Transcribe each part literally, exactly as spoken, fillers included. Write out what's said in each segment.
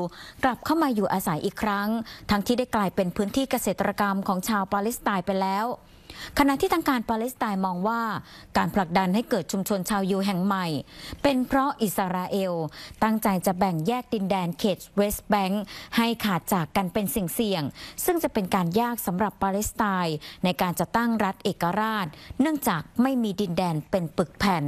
กลับเข้ามาอยู่อาศัยอีกครั้งทั้งที่ได้กลายเป็นพื้นที่เกษตรกรรมของชาวปาเลสไตน์ไปแล้วขณะที่ทางการปาเลสไตน์มองว่าการผลักดันให้เกิดชุมชนชาวยิวแห่งใหม่เป็นเพราะอิสราเอลตั้งใจจะแบ่งแยกดินแดนเขตเวสต์แบงค์ให้ขาดจากกันเป็นสิ่งเสี่ยงซึ่งจะเป็นการยากสำหรับปาเลสไตน์ในการจะตั้งรัฐเอกราชเนื่องจากไม่มีดินแดนเป็นปึกแผ่น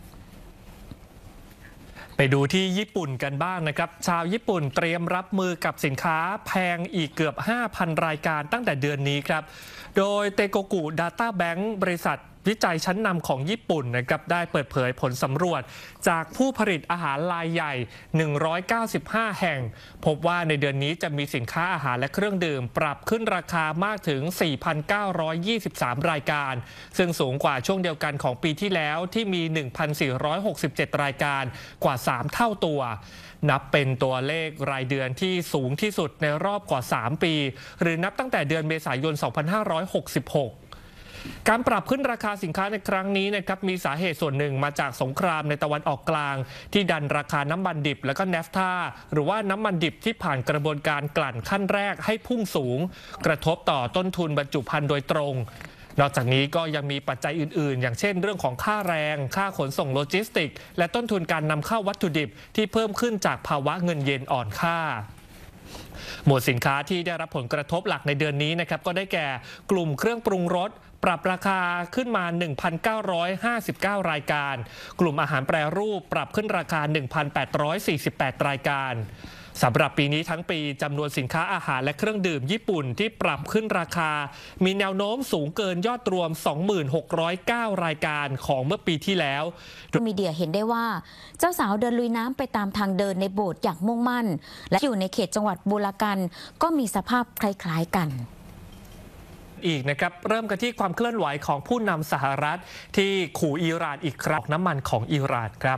ไปดูที่ญี่ปุ่นกันบ้างนะครับชาวญี่ปุ่นเตรียมรับมือกับสินค้าแพงอีกเกือบ ห้าพัน รายการตั้งแต่เดือนนี้ครับโดยเตโกกุ Data Bank บริษัทวิจัยชั้นนำของญี่ปุ่นนะครับได้เปิดเผยผลสำรวจจากผู้ผลิตอาหารรายใหญ่หนึ่งร้อยเก้าสิบห้าแห่งพบว่าในเดือนนี้จะมีสินค้าอาหารและเครื่องดื่มปรับขึ้นราคามากถึง สี่พันเก้าร้อยยี่สิบสาม รายการซึ่งสูงกว่าช่วงเดียวกันของปีที่แล้วที่มี หนึ่งพันสี่ร้อยหกสิบเจ็ด รายการกว่า สาม เท่าตัวนับเป็นตัวเลขรายเดือนที่สูงที่สุดในรอบกว่า สาม ปีหรือนับตั้งแต่เดือนเมษายน สองพันห้าร้อยหกสิบหกการปรับขึ้นราคาสินค้าในครั้งนี้นะครับมีสาเหตุส่วนหนึ่งมาจากสงครามในตะวันออกกลางที่ดันราคาน้ำมันดิบและก็เนฟทาหรือว่าน้ำมันดิบที่ผ่านกระบวนการกลั่นขั้นแรกให้พุ่งสูงกระทบต่อต้นทุนบรรจุภัณฑ์โดยตรงนอกจากนี้ก็ยังมีปัจจัยอื่นๆอย่างเช่นเรื่องของค่าแรงค่าขนส่งโลจิสติกและต้นทุนการนำเข้าวัตถุดิบที่เพิ่มขึ้นจากภาวะเงินเยนอ่อนค่าหมวดสินค้าที่ได้รับผลกระทบหลักในเดือนนี้นะครับก็ได้แก่กลุ่มเครื่องปรุงรสปรับราคาขึ้นมา หนึ่งพันเก้าร้อยห้าสิบเก้า รายการกลุ่มอาหารแปรรูปปรับขึ้นราคา หนึ่งพันแปดร้อยสี่สิบแปด รายการสำหรับปีนี้ทั้งปีจำนวนสินค้าอาหารและเครื่องดื่มญี่ปุ่นที่ปรับขึ้นราคามีแนวโน้มสูงเกินยอดรวม สองพันหกร้อยเก้า รายการของเมื่อปีที่แล้วมีเดียเห็นได้ว่าเจ้าสาวเดินลุยน้ำไปตามทางเดินในโบสถ์อย่างมุ่งมั่นและอยู่ในเขตจังหวัดบูรากันก็มีสภาพคล้ายๆกันอีกนะครับเริ่มกันที่ความเคลื่อนไหวของผู้นำสหรัฐที่ขู่อิหร่านอีกครั้งน้ำมันของอิหร่านครับ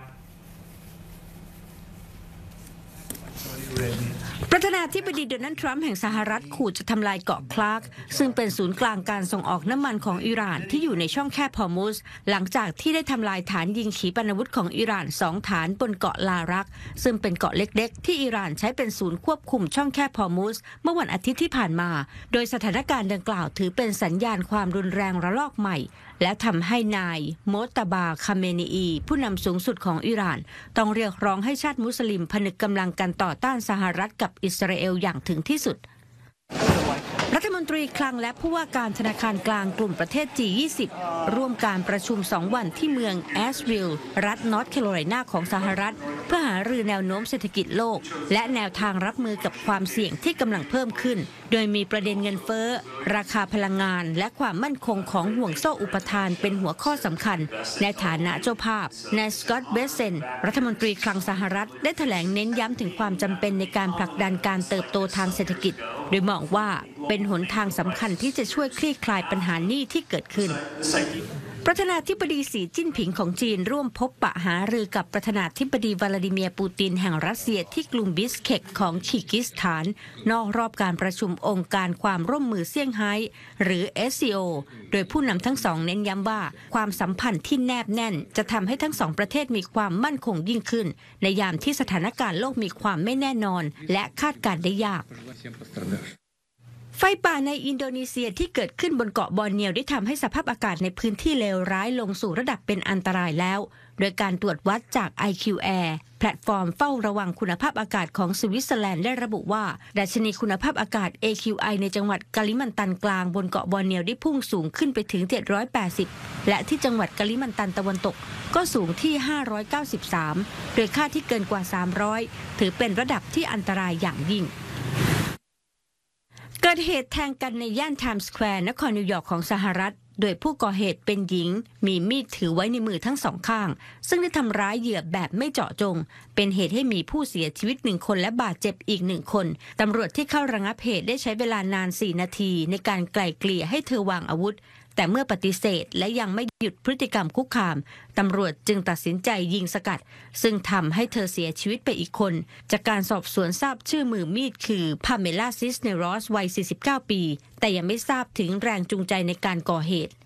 ประธานาธิบดีโดนัลด์ทรัมป์แห่งสหรัฐขู่จะทำลายเกาะคลาร์กซึ่งเป็นศูนย์กลางการส่งออกน้ำมันของอิหร่านที่อยู่ในช่องแคบฮอร์มุซหลังจากที่ได้ทำลายฐานยิงขีปนาวุธของอิหร่านสองฐานบนเกาะลารักซึ่งเป็นเกาะเล็กๆที่อิหร่านใช้เป็นศูนย์ควบคุมช่องแคบฮอร์มุซเมื่อวันอาทิตย์ที่ผ่านมาโดยสถานการณ์ดังกล่าวถือเป็นสัญญาณความรุนแรงระลอกใหม่และทำให้นายโมตบาคาเมนีอีผู้นำสูงสุดของอิหร่านต้องเรียกร้องให้ชาติมุสลิมผนึกกำลังกันต่อต้านสหรัฐกับอิสราเอลอย่างถึงที่สุดรัฐมนตรีคลังและผู้ว่าการธนาคารกลางกลุ่มประเทศ จี ยี่สิบ ร่วมการประชุมสองวันที่เมืองแอชวิลล์รัฐนอร์ทแคโรไลนาของสหรัฐเพื่อหารือแนวโน้มเศรษฐกิจโลกและแนวทางรับมือกับความเสี่ยงที่กำลังเพิ่มขึ้นโดยมีประเด็นเงินเฟ้อราคาพลังงานและความมั่นคงของห่วงโซ่อุปทานเป็นหัวข้อสำคัญในฐานะเจ้าภาพนายสกอตต์ เบสเซนรัฐมนตรีคลังสหรัฐได้แถลงเน้นย้ำถึงความจำเป็นในการผลักดันการเติบโตทางเศรษฐกิจโดยมองว่าเป็นหนทางสำคัญที่จะช่วยคลี่คลายปัญหาหนี้ที่เกิดขึ้นประธานาธิบดีสีจิ้นผิงของจีนร่วมพบปะหารือกับประธานาธิบดีวลาดิเมียร์ปูตินแห่งรัสเซียที่กรุงบิสเคกของคีร์กิสถานนอกรอบการประชุมองค์การความร่วมมือเซี่ยงไฮ้หรือ เอส ซี โอ โดยผู้นำทั้งสองเน้นย้ำว่าความสัมพันธ์ที่แนบแน่นจะทำให้ทั้งสองประเทศมีความมั่นคงยิ่งขึ้นในยามที่สถานการณ์โลกมีความไม่แน่นอนและคาดการณ์ได้ยากไฟป่าในอินโดนีเซียที่เกิดขึ้นบนเกาะบอร์เนียวได้ทำให้สภาพอากาศในพื้นที่เลวร้ายลงสู่ระดับเป็นอันตรายแล้วโดยการตรวจวัดจาก ไอ คิว Air แพลตฟอร์มเฝ้าระวังคุณภาพอากาศของสวิตเซอร์แลนด์ได้ระบุว่าดัชนีคุณภาพอากาศ เอ คิว ไอ ในจังหวัดกาลิมันตันกลางบนเกาะบอร์เนียวได้พุ่งสูงขึ้นไปถึงเจ็ดร้อยแปดสิบและที่จังหวัดกาลิมันตันตะวันตกก็สูงที่ห้าร้อยเก้าสิบสามโดยค่าที่เกินกว่าสามร้อยถือเป็นระดับที่อันตรายอย่างยิ่งเกิดเหตุแทงกันในย่านไทม์สแควร์นครนิวยอร์กของสหรัฐโดยผู้ก่อเหตุเป็นหญิงมีมีดถือไว้ในมือทั้งสองข้างซึ่งได้ทำร้ายเหยื่อแบบไม่เจาะจงเป็นเหตุให้มีผู้เสียชีวิตหนึ่งคนและบาดเจ็บอีกหนึ่งคนตำรวจที่เข้าระงับเหตุได้ใช้เวลานานสี่นาทีในการไกล่เกลี่ยให้เธอวางอาวุธแต่เมื่อปฏิเสธและยังไม่หยุดพฤติกรรมคุกคามตำรวจจึงตัดสินใจยิงสกัดซึ่งทำให้เธอเสียชีวิตไปอีกคนจากการสอบสวนทราบชื่อมือมีดคือพาเมล่าซิสเนรอสวัยสี่สิบเก้าปีแต่ยังไม่ทราบถึงแรงจูงใจในการก่อเหตุ